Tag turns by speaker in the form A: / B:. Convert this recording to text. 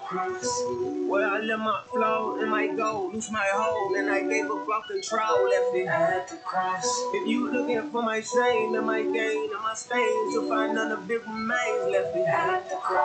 A: Where I let my flow and my goal, lose my hold, and I gave up all control, left it at the cross. If you looking for my shame and my gain and my stains, you'll find none of it remains, left it at the cross.